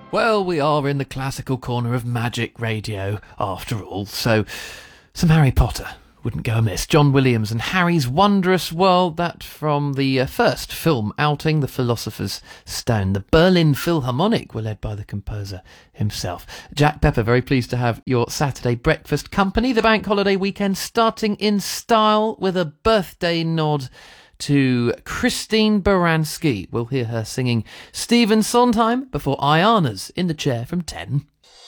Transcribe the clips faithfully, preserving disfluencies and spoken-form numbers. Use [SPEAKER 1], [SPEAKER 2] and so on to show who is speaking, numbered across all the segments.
[SPEAKER 1] Well, we are in the classical corner of Magic Radio, after all, so some Harry Potter wouldn't go amiss. John Williams and Harry's Wondrous World, that from the uh, first film outing, The Philosopher's Stone. The Berlin Philharmonic were led by the composer himself. Jack Pepper, very pleased to have your Saturday breakfast company. The bank holiday weekend starting in style with a birthday nod to Christine Baranski. We'll hear her singing Stephen Sondheim before Ayana's in the chair from ten.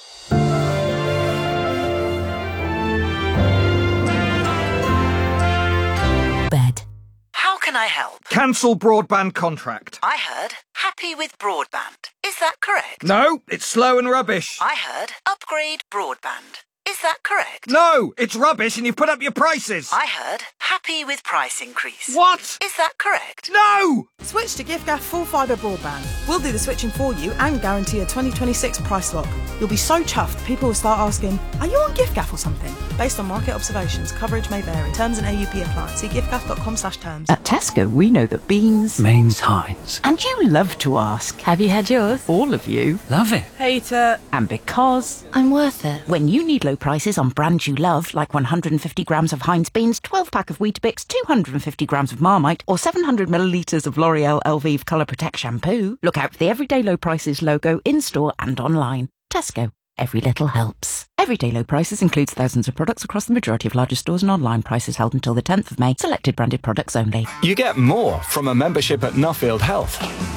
[SPEAKER 2] Bed.
[SPEAKER 3] How can I help?
[SPEAKER 4] Cancel broadband contract.
[SPEAKER 3] I heard happy with broadband. Is that correct?
[SPEAKER 4] No, it's slow and rubbish.
[SPEAKER 3] I heard upgrade broadband. Is that correct?
[SPEAKER 4] No, it's rubbish and you've put up your prices.
[SPEAKER 3] I heard happy with price increase.
[SPEAKER 4] What?
[SPEAKER 3] Is that correct?
[SPEAKER 4] No!
[SPEAKER 5] Switch to giffgaff full fibre broadband. We'll do the switching for you and guarantee a twenty twenty-six price lock. You'll be so chuffed people will start asking, are you on giffgaff or something? Based on market observations, coverage may vary. Terms and A U P apply. See giffgaff dot com slash terms.
[SPEAKER 2] At Tesco, we know that beans
[SPEAKER 6] means Heinz.
[SPEAKER 2] And you love to ask, have you had yours? All of you.
[SPEAKER 6] Love it.
[SPEAKER 5] Hate it.
[SPEAKER 2] And because
[SPEAKER 7] I'm worth it.
[SPEAKER 2] when you need low prices on brands you love, like one hundred fifty grams of Heinz beans, twelve pack of Weetabix, two hundred fifty grams of Marmite, or seven hundred millilitres of L'Oreal Elvive Colour Protect shampoo, look out for the Everyday Low Prices logo in-store and online. Tesco. Every little helps. Everyday Low Prices includes thousands of products across the majority of larger stores and online. Prices held until the tenth of May. Selected branded products only.
[SPEAKER 8] You get more from a membership at Nuffield Health.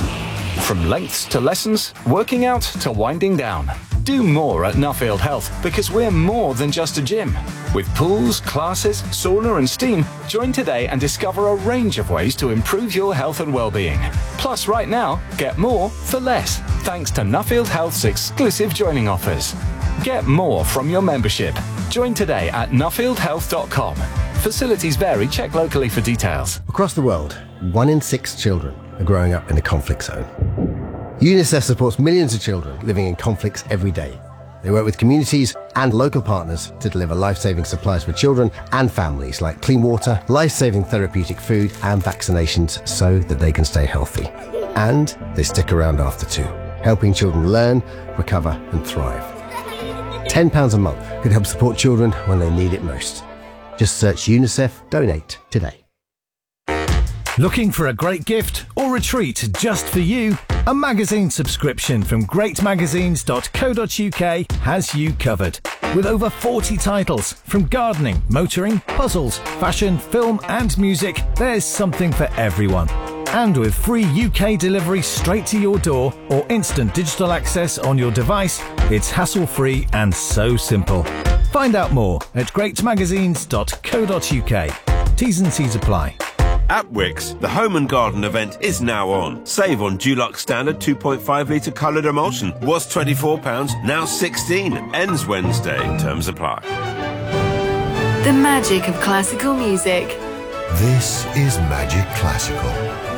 [SPEAKER 8] From lengths to lessons, working out to winding down. Do more at Nuffield Health because we're more than just a gym. With pools, classes, sauna and steam, join today and discover a range of ways to improve your health and well-being. Plus, right now, get more for less, thanks to Nuffield Health's exclusive joining offers. Get more from your membership. Join today at nuffield health dot com. Facilities vary. Check locally for details.
[SPEAKER 9] Across the world, one in six children are growing up in a conflict zone. UNICEF supports millions of children living in conflicts every day. They work with communities and local partners to deliver life-saving supplies for children and families like clean water, life-saving therapeutic food and vaccinations so that they can stay healthy. And they stick around after too, helping children learn, recover and thrive. ten pounds a month could help support children when they need it most. Just search UNICEF Donate today.
[SPEAKER 10] Looking for a great gift or a treat just for you? A magazine subscription from great magazines dot co dot uk has you covered. With over forty titles, from gardening, motoring, puzzles, fashion, film and music, there's something for everyone. And with free U K delivery straight to your door or instant digital access on your device, it's hassle-free and so simple. Find out more at great magazines dot co dot uk. T's and C's apply.
[SPEAKER 11] At Wickes, the Home and Garden event is now on. Save on Dulux Standard two point five litre coloured emulsion. Was twenty-four pounds, now sixteen. Ends Wednesday. Terms apply.
[SPEAKER 12] The magic of classical music.
[SPEAKER 13] This is Magic Classical.